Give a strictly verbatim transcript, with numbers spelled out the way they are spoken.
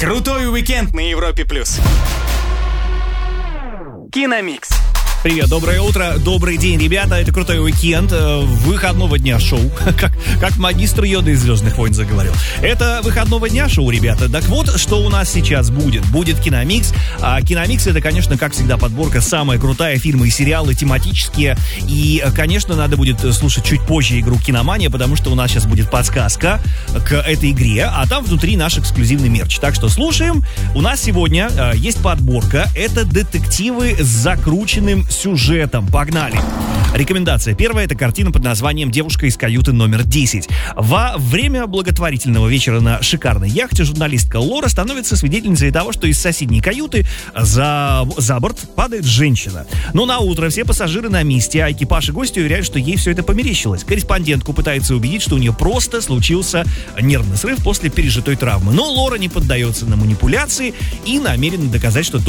Крутой уикенд на Европе плюс. Киномикс. Привет, доброе утро, добрый день, ребята. Это крутой уикенд, выходного дня шоу, как, как магистр Йода из «Звездных войн» заговорил. Это выходного дня шоу, ребята. Так вот, что у нас сейчас будет. Будет Киномикс. А Киномикс — это, конечно, как всегда, подборка самая крутая, фильмы и сериалы тематические. И, конечно, надо будет слушать чуть позже игру «Киномания», потому что у нас сейчас будет подсказка к этой игре, а там внутри наш эксклюзивный мерч. Так что слушаем. У нас сегодня э, есть подборка. Это детективы с закрученным сюжетом. Погнали! Рекомендация первая — это картина под названием «Девушка из каюты номер десять». Во время благотворительного вечера на шикарной яхте журналистка Лора становится свидетельницей того, что из соседней каюты за, за борт падает женщина. Но на утро все пассажиры на месте, а экипаж и гости уверяют, что ей все это померещилось. Корреспондентку пытается убедить, что у нее просто случился нервный срыв после пережитой травмы. Но Лора не поддается на манипуляции и намерена доказать, что